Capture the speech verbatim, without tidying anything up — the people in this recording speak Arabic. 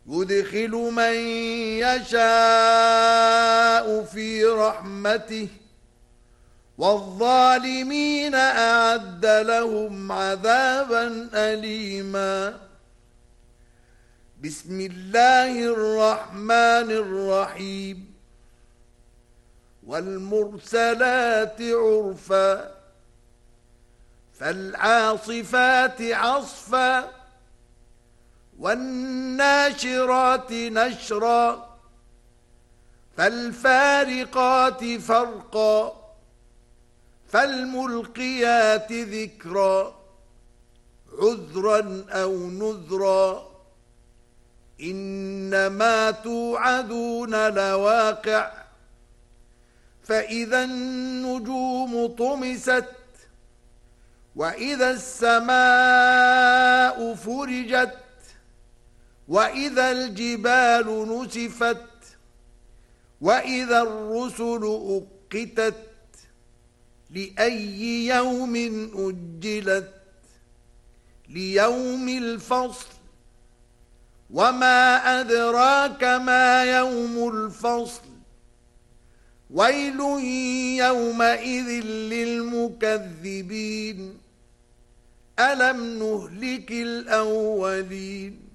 يدخل من يشاء في رحمته والظالمين أعد لهم عذابا أليما. بسم الله الرحمن الرحيم. والمرسلات عرفا فالعاصفات عصفا والناشرات نشرا فالفارقات فرقا فالملقيات ذكرا عذرا أو نذرا إنما توعدون لواقع فإذا النجوم طمست وإذا السماء فرجت وإذا الجبال نسفت وإذا الرسل أقتت لأي يوم أجلت ليوم الفصل وما أدراك ما يوم الفصل ويل يومئذ للمكذبين ألم نهلك الأولين